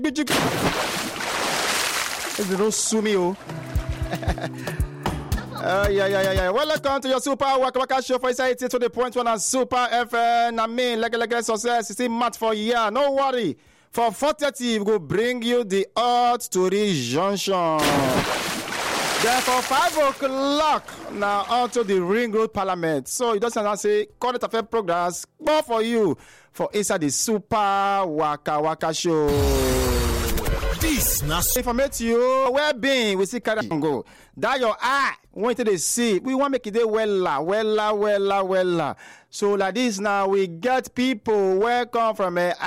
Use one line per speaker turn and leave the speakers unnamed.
They don't sue me, oh. Yeah. Welcome to your Super Waka Waka show for inside 80.1 and Super FM. I mean, like success. You see, Matt for year. No worry. For 4:30, we will bring you the Hot Story Junction. Then for 5 o'clock, now onto the Ring Road Parliament. So it doesn't say current affair programs, more for you for inside the Super Waka Waka show.
This nas
Informate you well being we see carry go. That your eye want to see. We want make it day wella. So like this now we get people welcome from